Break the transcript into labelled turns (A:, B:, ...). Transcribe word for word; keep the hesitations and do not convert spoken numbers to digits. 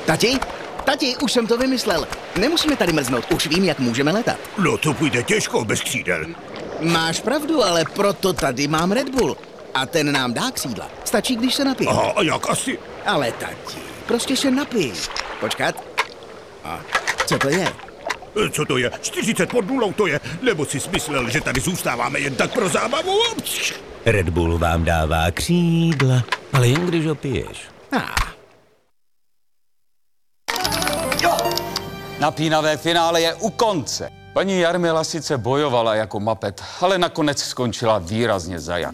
A: Tati? Tati, už jsem to vymyslel. Nemusíme tady mrznout, už vím, jak můžeme letat.
B: No to půjde těžko bez křídel.
A: Máš pravdu, ale proto tady mám Red Bull. A ten nám dá křídla. Stačí, když se napijeme.
B: Aha, a jak asi?
A: Ale tati, prostě se napij. Počkat. A co to je?
B: Co to je? čtyřicet pod nulou to je? Nebo jsi smyslel, že tady zůstáváme jen tak pro zábavu?
C: Red Bull vám dává křídla, ale jen když ho piješ.
A: Ah.
D: Napínavé finále je u konce. Paní Jarmila sice bojovala jako mapet, ale nakonec skončila výrazně za jak.